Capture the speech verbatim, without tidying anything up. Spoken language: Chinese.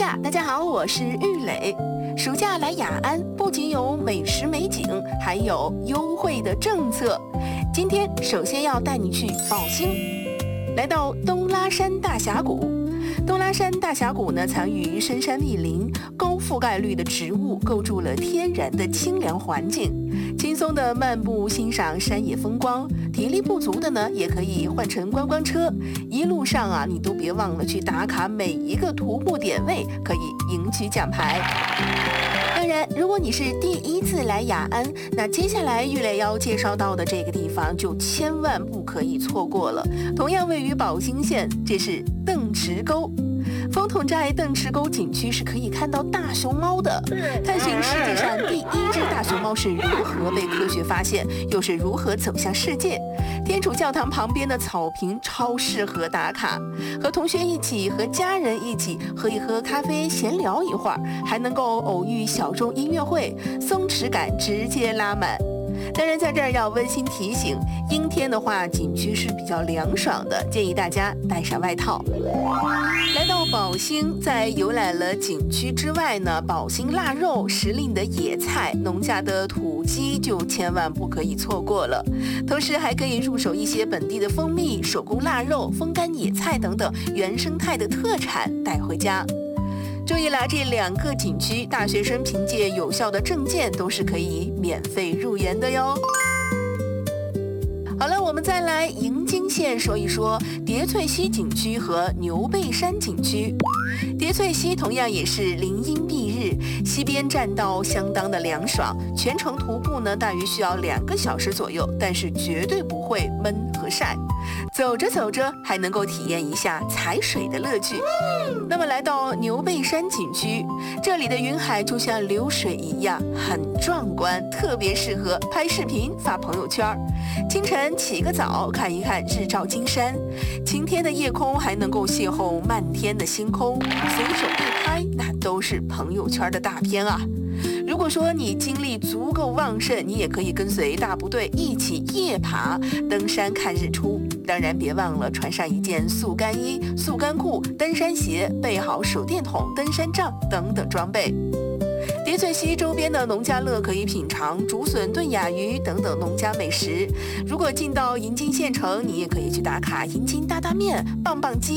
下，大家好，我是玉磊。暑假来雅安，不仅有美食美景，还有优惠的政策。今天首先要带你去宝兴，来到东拉山大峡谷。东拉山大峡谷呢，藏于深山密林，高覆盖率的植物构筑了天然的清凉环境，轻松的漫步欣赏山野风光。体力不足的呢，也可以换乘观光车，一路上啊，你都别忘了去打卡每一个徒步点位，可以赢取奖牌。当然，如果你是第一次来雅安，那接下来玉磊要介绍到的这个地方就千万不可以错过了。同样位于宝兴县，这是邓池沟。风筒寨邓池沟景区是可以看到大熊猫的，探寻世界上第一只大熊猫是如何被科学发现，又是如何走向世界。天主教堂旁边的草坪超适合打卡，和同学一起，和家人一起喝一喝咖啡，闲聊一会儿，还能够偶遇小众音乐会，松弛感直接拉满。当然在这儿要温馨提醒，阴天的话景区是比较凉爽的，建议大家带上外套。来到宝兴，在游览了景区之外呢，宝兴腊肉、时令的野菜、农家的土鸡就千万不可以错过了。同时还可以入手一些本地的蜂蜜、手工腊肉、风干野菜等等原生态的特产带回家。注意了，这两个景区大学生凭借有效的证件都是可以免费入园的哟。好了，我们再来营京县说一说叠翠溪景区和牛背山景区。叠翠溪同样也是林荫蔽日，溪边栈道相当的凉爽，全程徒步呢大约需要两个小时左右，但是绝对不会闷和晒。走着走着还能够体验一下踩水的乐趣。那么来到牛背山景区，这里的云海就像流水一样很壮观，特别适合拍视频发朋友圈。清晨起个早，看一看日照金山，晴天的夜空还能够邂逅漫天的星空，随手一拍，那都是朋友圈的大片啊。如果说你精力足够旺盛，你也可以跟随大部队一起夜爬登山看日出。当然别忘了穿上一件速干衣、速干裤、登山鞋，备好手电筒、登山杖等等装备。叠翠溪周边的农家乐可以品尝竹笋炖雅鱼等等农家美食。如果进到营京县城，你也可以去打卡营京大大面、棒棒鸡。